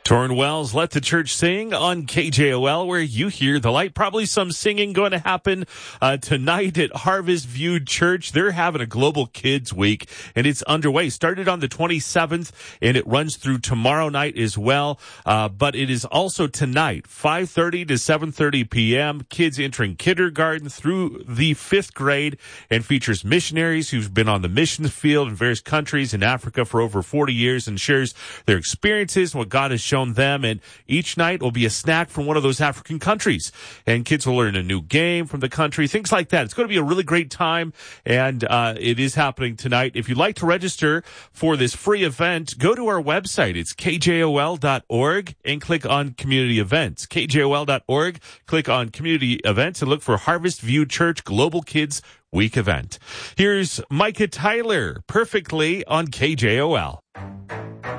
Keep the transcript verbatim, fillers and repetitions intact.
Torrin Wells, Let the Church Sing on K J O L, where you hear the light. Probably some singing going to happen uh, tonight at Harvest View Church. They're having a Global Kids Week, and it's underway. Started on the twenty-seventh, and it runs through tomorrow night as well. Uh, but it is also tonight, five thirty to seven thirty p.m. Kids entering kindergarten through the fifth grade, and features missionaries who've been on the mission field in various countries in Africa for over forty years and shares their experiences and what God has shown them, and each night will be a snack from one of those African countries, and kids will learn a new game from the country, things like that. It's going to be a really great time, and uh, it is happening tonight. If you'd like to register for this free event, go to our website. It's K J O L dot org and click on community events. K J O L dot org, click on community events and look for Harvest View Church Global Kids Week event. Here's Micah Tyler, Perfectly on K J O L.